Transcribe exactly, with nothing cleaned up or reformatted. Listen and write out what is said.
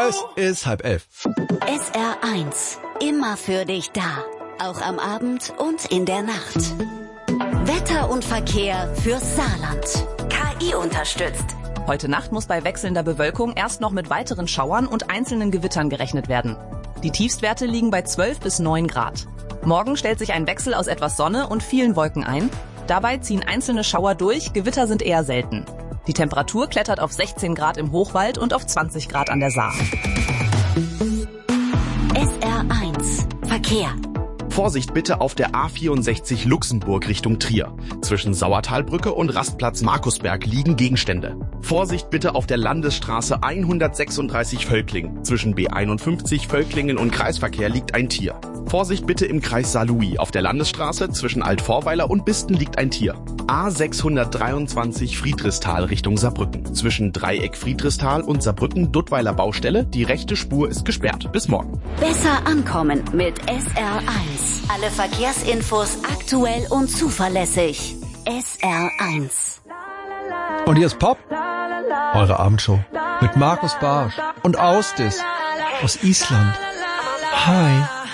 Es ist halb elf. S R eins. Immer für dich da. Auch am Abend und in der Nacht. Wetter und Verkehr fürs Saarland. K I unterstützt. Heute Nacht muss bei wechselnder Bewölkung erst noch mit weiteren Schauern und einzelnen Gewittern gerechnet werden. Die Tiefstwerte liegen bei zwölf bis neun Grad. Morgen stellt sich ein Wechsel aus etwas Sonne und vielen Wolken ein. Dabei ziehen einzelne Schauer durch, Gewitter sind eher selten. Die Temperatur klettert auf sechzehn Grad im Hochwald und auf zwanzig Grad an der Saar. S R eins. Verkehr. Vorsicht bitte auf der A vierundsechzig Luxemburg Richtung Trier. Zwischen Sauertalbrücke und Rastplatz Markusberg liegen Gegenstände. Vorsicht bitte auf der Landesstraße hundertsechsunddreißig Völkling. Zwischen B einundfünfzig Völklingen und Kreisverkehr liegt ein Tier. Vorsicht bitte im Kreis Saarlouis. Auf der Landesstraße zwischen Altvorweiler und Bisten liegt ein Tier. A sechshundertdreiundzwanzig Friedrichsthal Richtung Saarbrücken. Zwischen Dreieck Friedrichsthal und Saarbrücken Duttweiler Baustelle. Die rechte Spur ist gesperrt. Bis morgen. Besser ankommen mit S R eins. Alle Verkehrsinfos aktuell und zuverlässig. S R eins. Und hier ist Pop, eure Abendshow mit Markus Barsch und Austis aus Island. Hi.